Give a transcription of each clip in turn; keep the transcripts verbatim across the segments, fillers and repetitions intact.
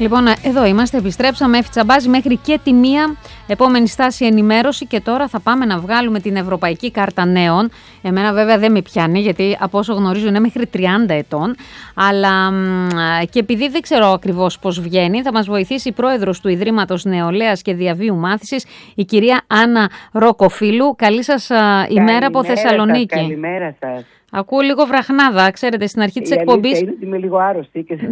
Λοιπόν, εδώ είμαστε, επιστρέψαμε, Εφη μέχρι και τη μία. Επόμενη στάση ενημέρωση και τώρα θα πάμε να βγάλουμε την Ευρωπαϊκή Κάρτα Νέων. Εμένα βέβαια δεν με πιάνει, γιατί από όσο γνωρίζω είναι μέχρι τριάντα ετών. Αλλά και επειδή δεν ξέρω ακριβώς πώς βγαίνει, θα μας βοηθήσει η πρόεδρος του Ιδρύματος Νεολαίας και Διαβίου Μάθησης, η κυρία Άννα Ροκοφίλου. Καλή σας ημέρα καλημέρα από Θεσσαλονίκη. Σας, καλημέρα σας. Ακούω λίγο βραχνάδα, ξέρετε, στην αρχή της εκπομπής. Είναι ότι είμαι λίγο άρρωστη και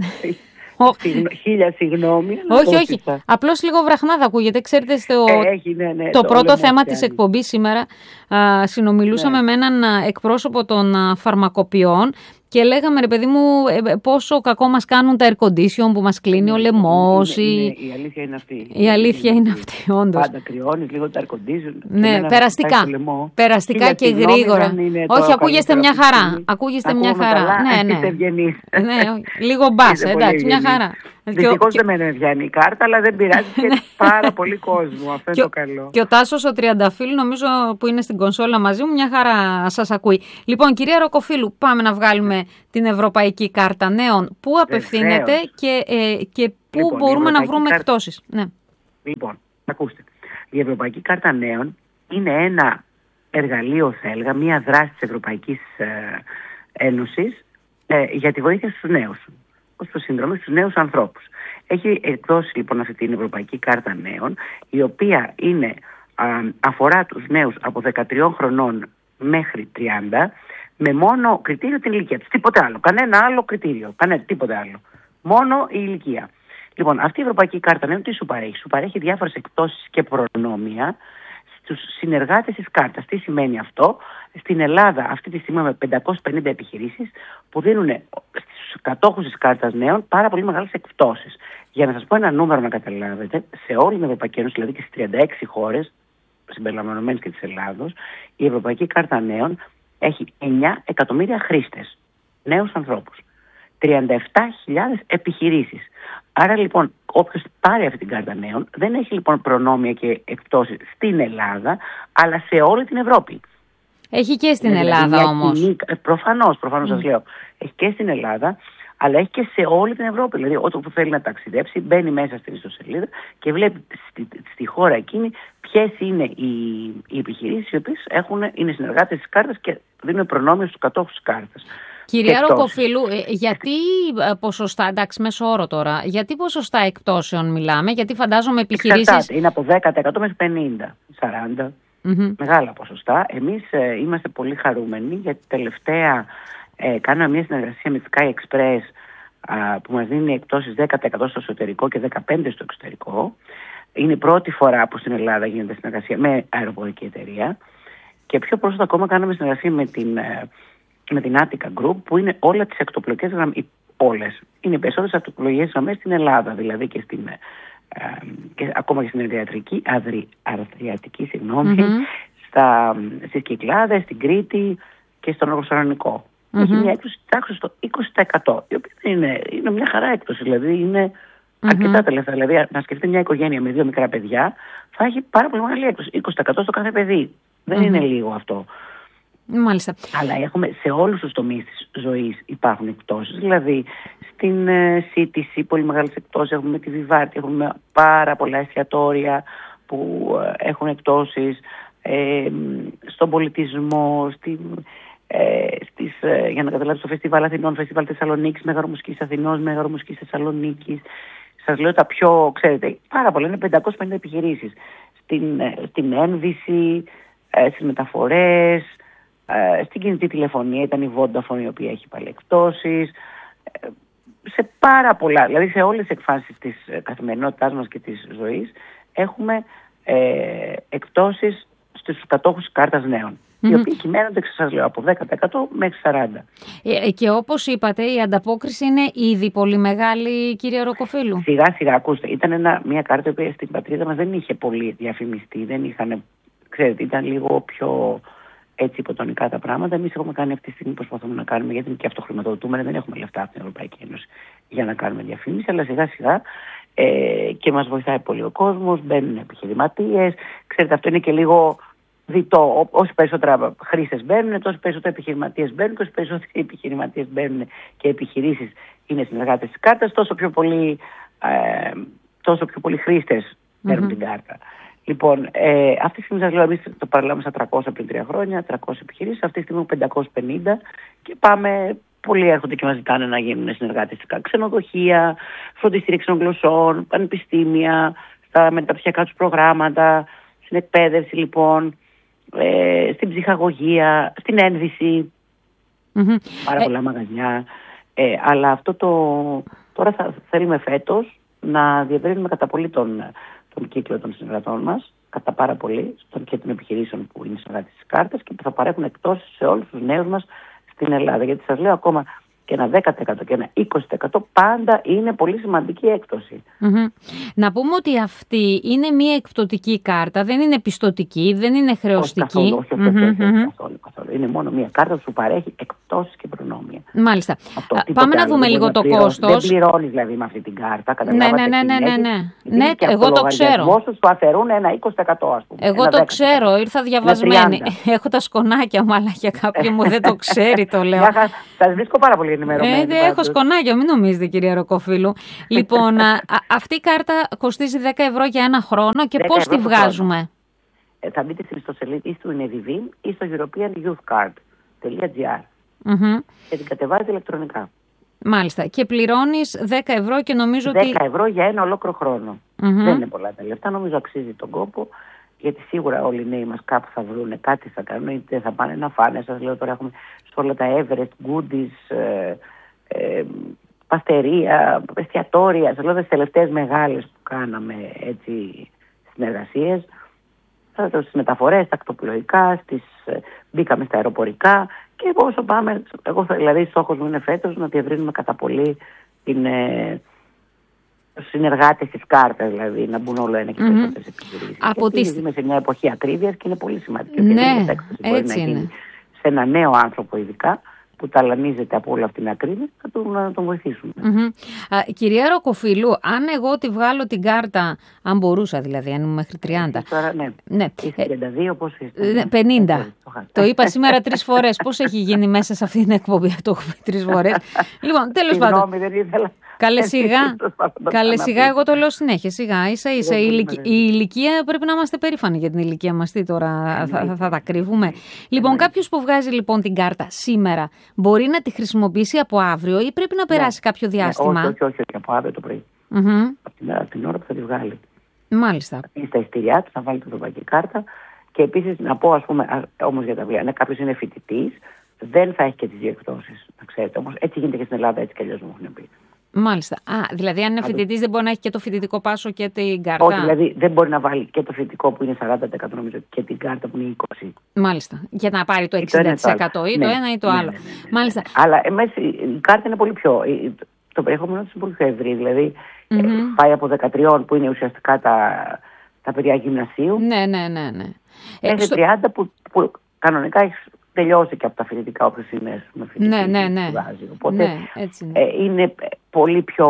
χίλια συγγνώμη. Όχι, όχι. Απλώς λίγο βραχνάδα ακούγεται. Ξέρετε, στο... Έχει, ναι, ναι, το το πρώτο θέμα της εκπομπής σήμερα α, συνομιλούσαμε ναι. με έναν εκπρόσωπο των α, φαρμακοποιών και λέγαμε, ρε παιδί μου, ε, πόσο κακό μας κάνουν τα air condition που μας κλείνει ναι, ο λαιμός. Ναι, ναι, ναι, η αλήθεια είναι αυτή. Η αλήθεια είναι αυτή, όντως. Πάντα κρυώνεις λίγο τα air condition. Ναι, περαστικά. Περαστικά και γρήγορα. Όχι, ακούγεστε μια χαρά. Ακούγεστε μια χαρά. Ναι, ναι. ναι, λίγο μπάσα, εντάξει, μια χαρά. Δυστυχώς δεν με βγαίνει η κάρτα, αλλά δεν πειράζει και πάρα πολύ κόσμο. Αυτό είναι το καλό. Και ο Τάσος ο Τριανταφύλου, νομίζω που είναι στην κονσόλα μαζί μου, μια χαρά σας ακούει. Λοιπόν, κυρία Ροκοφίλου, πάμε να βγάλουμε την Ευρωπαϊκή Κάρτα Νέων. Πού απευθύνεται και, ε, και πού λοιπόν, μπορούμε να βρούμε κάρτα... εκπτώσεις. Ναι. Λοιπόν, ακούστε. Η Ευρωπαϊκή Κάρτα Νέων είναι ένα εργαλείο, θα έλεγα, μια δράση της Ευρωπαϊκής ε, Ένωσης ε, για τη βοήθεια στους νέους. Ως προσυνδρομή στους νέους ανθρώπους. Έχει εκδώσει λοιπόν αυτή την Ευρωπαϊκή Κάρτα Νέων, η οποία είναι, α, αφορά τους νέους από δεκατρία χρονών μέχρι τριάντα, με μόνο κριτήριο την ηλικία τους. Τίποτε άλλο. Κανένα άλλο κριτήριο. Κανένα, τίποτε άλλο. Μόνο η ηλικία. Λοιπόν, αυτή η Ευρωπαϊκή Κάρτα Νέων τι σου παρέχει? Σου παρέχει διάφορες εκπτώσεις και προνόμια στους συνεργάτες της κάρτας. Τι σημαίνει αυτό? Στην Ελλάδα αυτή τη στιγμή με πεντακόσιες πενήντα επιχειρήσεις που δίνουν στους κατόχους της κάρτας νέων πάρα πολύ μεγάλες εκπτώσεις. Για να σας πω ένα νούμερο να καταλάβετε, σε όλη την Ευρωπαϊκή Ένωση, δηλαδή και στις τριάντα έξι χώρες, συμπεριλαμβανομένης και της Ελλάδος, η Ευρωπαϊκή Κάρτα Νέων έχει εννιά εκατομμύρια χρήστες, νέους ανθρώπους, τριάντα επτά χιλιάδες επιχειρήσεις. Άρα λοιπόν όποιος πάρει αυτή την κάρτα νέων δεν έχει λοιπόν προνόμια και εκπτώσεις στην Ελλάδα, αλλά σε όλη την Ευρώπη. Έχει και στην δηλαδή Ελλάδα όμως. Κοινή, προφανώς, προφανώς mm. σας λέω. Έχει και στην Ελλάδα, αλλά έχει και σε όλη την Ευρώπη. Δηλαδή, όταν θέλει να ταξιδέψει, μπαίνει μέσα στην ιστοσελίδα και βλέπει στη, στη χώρα εκείνη ποιες είναι οι, οι επιχειρήσεις οι οποίες έχουν, είναι συνεργάτες της κάρτας και δίνουν προνόμια στους κατόχους της κάρτας. Κυρία Ροκοφίλου, γιατί ποσοστά, εντάξει μέσω όρο τώρα, γιατί ποσοστά εκπτώσεων μιλάμε, γιατί φαντάζομαι επιχειρήσεις... Εξαρτάται, είναι από δέκα τοις εκατό μέχρι πενήντα, σαράντα, mm-hmm. μεγάλα ποσοστά. Εμείς ε, είμαστε πολύ χαρούμενοι γιατί τελευταία ε, κάναμε μια συνεργασία με τη Sky Express α, που μας δίνει εκπτώσεις δέκα τοις εκατό στο εσωτερικό και δεκαπέντε τοις εκατό στο εξωτερικό. Είναι η πρώτη φορά που στην Ελλάδα γίνεται συνεργασία με αεροπορική εταιρεία και πιο πρόσφατα ακόμα κάναμε συνεργασία με την... Ε, με την Attica Group, που είναι όλα τις ακτοπλοϊκές γραμμές, όλες. Είναι οι περισσότερες ακτοπλοϊκές γραμμές στην Ελλάδα, δηλαδή και, στην, ε, και ακόμα και στην Αδριατική, αδρι, Αδριατική συγγνώμη, mm-hmm. στα, στις Κυκλάδες, στην Κρήτη και στον Ορθογραφικό. Mm-hmm. Έχει μια έκπτωση τάξης στο είκοσι τοις εκατό, η οποία είναι, είναι μια χαρά έκπτωση, δηλαδή είναι mm-hmm. αρκετά τελευταία. Δηλαδή, να σκεφτείτε μια οικογένεια με δύο μικρά παιδιά, θα έχει πάρα πολύ μεγάλη έκπτωση, είκοσι τοις εκατό στο κάθε παιδί. Δεν mm-hmm. είναι λίγο αυτό. Μάλιστα. Αλλά έχουμε σε όλους τους τομείς της ζωής υπάρχουν εκπτώσεις. Δηλαδή στην ε, σύντηση πολύ μεγάλες εκπτώσεις, έχουμε τη Βιβάρτη, έχουμε πάρα πολλά εστιατόρια που ε, έχουν εκπτώσεις, ε, στον πολιτισμό, στην, ε, στις, ε, για να καταλάβεις, στο Φεστιβάλ Αθηνών, Φεστιβάλ Θεσσαλονίκης, Μεγαλομουσικής Αθηνών, Μεγαλομουσικής Θεσσαλονίκης. Σας λέω τα πιο, ξέρετε, πάρα πολλά, είναι πεντακόσιες πενήντα επιχειρήσεις. Στην, ε, στην ένδυση, ε, στις μεταφορές, στην κινητή τηλεφωνία ήταν η Vodafone η οποία έχει πάλι εκπτώσεις, σε πάρα πολλά, δηλαδή σε όλες τις εκφάνσεις της καθημερινότητάς μας και της ζωής έχουμε ε, εκπτώσεις στους κατόχους κάρτας νέων. Mm-hmm. Οι οποίοι κυμαίνονται, σας λέω, από δέκα τοις εκατό μέχρι σαράντα τοις εκατό. Ε, και όπως είπατε, η ανταπόκριση είναι ήδη πολύ μεγάλη, κύριε Ροκοφίλου. Σιγά σιγά, ακούστε, ήταν ένα, μια κάρτα που στην πατρίδα μας δεν είχε πολύ διαφημιστεί, δεν είχαν, ξέρετε, ήταν λίγο πιο... έτσι υποτονικά τα πράγματα. Εμείς έχουμε κάνει αυτή τη στιγμή, προσπαθούμε να κάνουμε, γιατί είναι και αυτοχρηματοδοτούμενα, δεν έχουμε λεφτά από την Ευρωπαϊκή Ένωση για να κάνουμε διαφήμιση, αλλά σιγά σιγά ε, και μας βοηθάει πολύ ο κόσμος, μπαίνουν επιχειρηματίες. Ξέρετε, αυτό είναι και λίγο διτό. Όσοι περισσότερα χρήστες μπαίνουν, τόσο περισσότερα επιχειρηματίες μπαίνουν, και όσοι περισσότεροι επιχειρηματίες μπαίνουν και επιχειρήσεις είναι συνεργάτες της κάρτας, τόσο πιο πολύ ε, τόσο πιο πολλοί χρήστες παίρνουν mm-hmm. την κάρτα. Λοιπόν, ε, αυτή τη στιγμή σας λέω, εμείς το παραλάβαμε στα τριακόσια πριν τρία χρόνια, τριακόσιες επιχειρήσεις, αυτή τη στιγμή πεντακόσιες πενήντα και πάμε, πολλοί έρχονται και μας ζητάνε να γίνουν συνεργάτες στα ξενοδοχεία, φροντιστήρια ξενογλωσσών, πανεπιστήμια, στα μεταπτυχιακά τους προγράμματα, στην εκπαίδευση λοιπόν, ε, στην ψυχαγωγία, στην ένδυση, mm-hmm. πάρα πολλά ε... μαγαζιά. Ε, αλλά αυτό το, τώρα θα θέλουμε φέτος να διευρύνουμε κατά πολύ τον, τον κύκλο των συνεργατών μας, κατά πάρα πολύ, στον και των επιχειρήσεων που είναι συνεργάτες της κάρτας και που θα παρέχουν εκτόσεις σε όλους τους νέους μας στην Ελλάδα. Γιατί σας λέω ακόμα και ένα δέκα τοις εκατό και ένα είκοσι τοις εκατό πάντα είναι πολύ σημαντική έκπτωση. Mm-hmm. Να πούμε ότι αυτή είναι μια εκπτωτική κάρτα, δεν είναι πιστωτική, δεν είναι χρεωστική. Όχι, όχι, όχι, mm-hmm. όχι, όχι καθόλου, καθόλου. Είναι μόνο μια κάρτα που σου παρέχει εκπτώσεις και προνόμια. Μάλιστα. Αυτό, πάμε να δούμε λίγο το κόστος. Δεν πληρώνεις δηλαδή με αυτή την κάρτα. Ναι, ναι, ναι, ναι, ναι, ναι. ναι εγώ το ξέρω. Σου αφαιρούν ένα είκοσι τοις εκατό ας πούμε. Εγώ το ξέρω, ήρθα διαβασμένη. Έχω τα σκονάκια μου, αλλά για κάποιον μου δεν το ξέρει, το λέω. Σας βρίσκω πάρα πολύ ενημερωμένη. Ε, έχω σκονάκια, μην νομίζετε κυρία Ροκοφίλου. Λοιπόν, α, αυτή η κάρτα κοστίζει δέκα ευρώ για ένα χρόνο και πώς τη βγάζουμε? Ε, θα μπείτε στην ιστοσελίδα ή στο Inedivim ή στο european youth card dot gr mm-hmm. και την κατεβάζετε ηλεκτρονικά. Μάλιστα. Και πληρώνεις δέκα ευρώ και νομίζω δέκα ότι... δέκα ευρώ για ένα ολόκληρο χρόνο. Mm-hmm. Δεν είναι πολλά τα λεφτά, νομίζω αξίζει τον κόπο. Γιατί σίγουρα όλοι οι νέοι μας κάπου θα βρουν, κάτι θα κάνουν, είτε θα πάνε να φάνε. Σας λέω τώρα έχουμε σε όλα τα Everest, Goodies, ε, ε, παστερία, εστιατόρια. Σας λέω τις τελευταίες μεγάλες που κάναμε έτσι συνεργασίες. Στις μεταφορές, στα ακτοπλοϊκά, στις, μπήκαμε στα αεροπορικά και όσο πάμε, εγώ δηλαδή στόχος μου είναι φέτος να διευρύνουμε κατά πολύ την... Ε, συνεργάτες της κάρτας, δηλαδή να μπουν όλο ένα και περισσότερες mm-hmm. επιχειρήσεις. Από και τις... Είμαι σε μια εποχή ακρίβειας και είναι πολύ σημαντική. Ναι, μπορεί έτσι να είναι. γίνει σε ένα νέο άνθρωπο ειδικά που ταλανίζεται από όλη αυτή την ακρίβεια, θα τον, να τον βοηθήσουμε. Mm-hmm. Α, κυρία Ροκοφίλου, αν εγώ τη βγάλω την κάρτα, αν μπορούσα δηλαδή, αν είμαι μέχρι τριάντα. Τώρα, ναι. ναι. Είστε τριάντα δύο, πώς είστε? πενήντα. Ε, το, το είπα σήμερα τρεις φορές. Πώς έχει γίνει μέσα σε αυτή την εκπομπή, το έχω πει τρεις φορές. Λοιπόν, τέλος πάντων. δεν ήθελα. Καλέ σιγά, καλέ σιγά, εγώ το λέω συνέχεια, σιγά, ίσα ίσα. Η, ηλικ... η ηλικία, πρέπει να είμαστε περήφανοι για την ηλικία μας, τι τώρα θα, θα, θα τα κρύβουμε. Λοιπόν, κάποιος που βγάζει λοιπόν την κάρτα σήμερα, μπορεί να τη χρησιμοποιήσει από αύριο ή πρέπει να περάσει κάποιο διάστημα? Όχι, όχι, όχι, από αύριο το πρωί. Από την, από την ώρα που θα τη βγάλει. Μάλιστα. Είναι στα εισιτήριά του, θα βάλει την ευρωπαϊκή κάρτα και επίσης να πω, ας πούμε, όμως για τα βιβλία, αν κάποιος είναι φοιτητής, δεν θα έχει και τις δύο εκδόσεις. Να ξέρετε, όμως έτσι γίνεται και στην Ελλάδα, έτσι κι αλλιώς μου έχουν πει. Μάλιστα. Α, δηλαδή αν είναι φοιτητής δεν μπορεί να έχει και το φοιτητικό πάσο και την κάρτα. Όχι, δηλαδή δεν μπορεί να βάλει και το φοιτητικό που είναι σαράντα τοις εκατό νομίζω και την κάρτα που είναι είκοσι τοις εκατό. Μάλιστα. Για να πάρει το εξήντα τοις εκατό ή το ένα ή το άλλο. Ναι, ναι, ναι, ναι. Μάλιστα. Αλλά εμείς, η κάρτα είναι πολύ πιο... Το περιεχόμενο της είναι πολύ πιο ευρύ. Δηλαδή mm-hmm. πάει από δεκατρία που είναι ουσιαστικά τα, τα παιδιά γυμνασίου. Ναι, ναι, ναι. ναι. Μέχρι στο... τριάντα που, που κανονικά έχει τελειώσει και από τα φοιτητικά όποιος είναι με φοιτητή. Ναι, ναι, ναι. Οπότε ναι, έτσι είναι. Ε, είναι πολύ πιο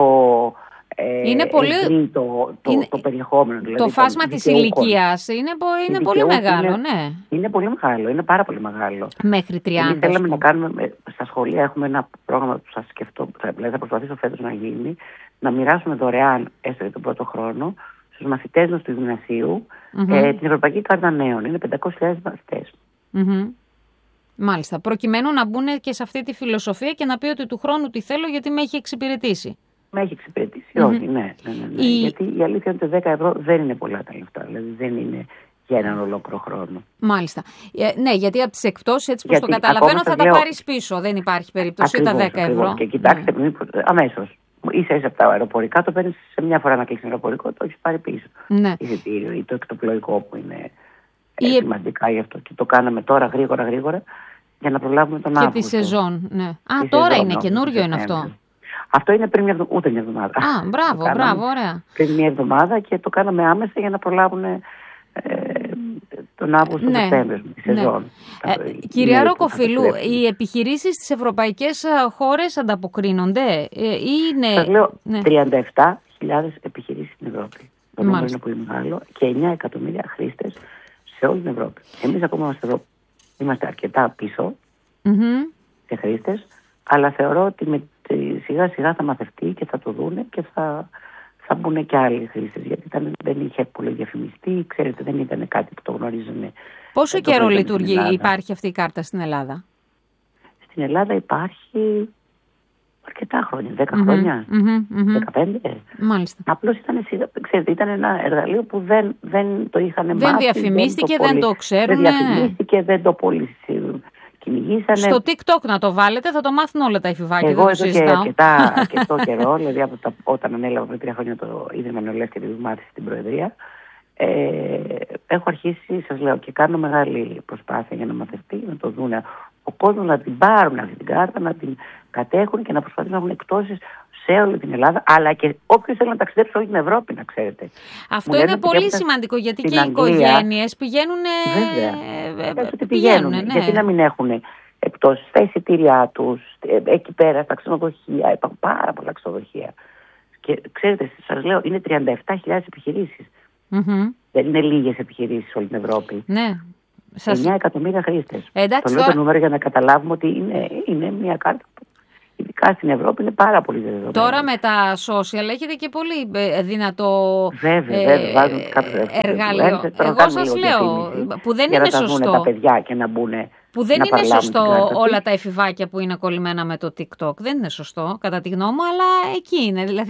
ε, είναι πολύ... ευρύ το, το, είναι... το περιεχόμενο. Δηλαδή, το φάσμα της ηλικίας είναι, είναι πολύ μεγάλο, είναι, ναι. Είναι πολύ μεγάλο, είναι πάρα πολύ μεγάλο. Μέχρι τριάντα. Εμείς θέλαμε να κάνουμε, στα σχολεία έχουμε ένα πρόγραμμα που θα σκεφτώ, δηλαδή θα προσπαθήσω φέτος να γίνει, να μοιράσουμε δωρεάν, έστω για τον πρώτο χρόνο, στους μαθητές μας του γυμνασίου, mm-hmm. ε, την Ευρωπαϊκή Κάρτα Νέων. Είναι πεντακόσιες χιλιάδες μαθητές. Mm-hmm. Μάλιστα. Προκειμένου να μπουν και σε αυτή τη φιλοσοφία και να πει ότι του χρόνου τι θέλω γιατί με έχει εξυπηρετήσει. Με έχει εξυπηρετήσει, mm-hmm. όχι, ναι. ναι, ναι, ναι. Η... Γιατί η αλήθεια είναι ότι δέκα ευρώ δεν είναι πολλά τα λεφτά. Δηλαδή δεν είναι για έναν ολόκληρο χρόνο. Μάλιστα. Ε, ναι, γιατί από τις εκπτώσεις, έτσι πως το καταλαβαίνω, θα τα λέω... πάρεις πίσω. Δεν υπάρχει περίπτωση ακριβώς, τα δέκα ευρώ. Και κοιτάξτε, ναι. αμέσως. Ίσα ίσα από τα αεροπορικά το παίρνεις σε μια φορά να κλείσει αεροπορικό, το έχεις πάρει πίσω. Ναι. Εισιτήριο ή το εκτοπλοϊκό που είναι η... σημαντικά γι' αυτό. Και το κάναμε τώρα γρήγορα γρήγορα για να προλάβουμε τον Αύγουστο. Και τη σεζόν, ναι. Α, τώρα είναι, καινούριο είναι αυτό. Αυτό είναι πριν μια εβδομάδα, ούτε μια εβδομάδα. Α, μπράβο, μπράβο, ωραία. Πριν μια εβδομάδα και το κάναμε άμεσα για να προλάβουν ε, τον Αύγουστο, ναι, Σεπτέμβριο, τη σεζόν. Ναι. Ε, κυρία Ροκοφίλου, οι επιχειρήσεις στις ευρωπαϊκές χώρες ανταποκρίνονται ή είναι... Σας λέω, ναι. τριάντα επτά χιλιάδες επιχειρήσεις στην Ευρώπη. Το νούμερο είναι πολύ μεγάλο και εννιά εκατομμύρια χρήστες σε όλη την Ευρώπη. Εμείς ακόμα είμαστε εδώ, είμαστε αρκετά πίσω mm-hmm. σε χρήστες, αλλά θεωρώ ότι με, σιγά σιγά θα μαθευτεί και θα το δούνε και θα, θα μπουν και άλλοι χρήστες, γιατί ήταν, δεν είχε πολύ διαφημιστεί, ξέρετε, δεν ήταν κάτι που το γνωρίζανε. Πόσο καιρό λειτουργεί, υπάρχει αυτή η κάρτα στην Ελλάδα? Στην Ελλάδα υπάρχει αρκετά χρόνια, δέκα mm-hmm, χρόνια, mm-hmm, mm-hmm. δεκαπέντε. Μάλιστα. Απλώς ήταν, ξέρετε, ήταν ένα εργαλείο που δεν, δεν το είχαν μάθει. Δεν διαφημίστηκε, δεν το, δεν το ξέρουν. Δεν διαφημίστηκε, δεν το πολύ κυνηγήσανε. Στο TikTok να το βάλετε, θα το μάθουν όλα τα εφηβάκια. Εγώ δεν το εδώ και αρκετά, αρκετό καιρό, δηλαδή από τα, όταν ανέλαβα πριν τρία χρόνια το Ίδρυμα Νεολαίας και τη Μάθηση στην Προεδρία, ε, έχω αρχίσει, σας λέω, και κάνω μεγάλη προσπάθεια για να μαθευτεί, να το δουν ο κόσμος, να την πάρουν αυτή την κάρτα, να την κατέχουν και να προσπαθούν να έχουν εκπτώσεις σε όλη την Ελλάδα, αλλά και όποιος θέλει να ταξιδέψει σε όλη την Ευρώπη, να ξέρετε. Αυτό είναι πολύ σημαντικό, γιατί και οι οικογένειες πηγαίνουν. Βέβαια. Ε, ότι πηγαίνουν. Ναι. Γιατί να μην έχουν εκπτώσεις στα εισιτήριά τους, εκεί πέρα, στα ξενοδοχεία. Υπάρχουν πάρα πολλά ξενοδοχεία. Και ξέρετε, σας λέω, είναι τριάντα επτά χιλιάδες επιχειρήσεις. Mm-hmm. Δεν είναι λίγες επιχειρήσεις σε όλη την Ευρώπη. Ναι. εννιά εκατομμύρια χρήστες. Εντάξει, το λέω το νούμερο για να καταλάβουμε ότι είναι, είναι μια κάρτα που ειδικά στην Ευρώπη είναι πάρα πολύ δεδομένη. Τώρα με τα social έχετε και πολύ δυνατό βέβαια, βέβαια, βάζουν εργαλείο. Εγώ σας λέω που δεν είναι σωστό. Τα παιδιά και να μπουν, που δεν να είναι σωστό όλα τα εφηβάκια που είναι κολλημένα με το TikTok. Δεν είναι σωστό κατά τη γνώμη μου, αλλά εκεί είναι. Δηλαδή,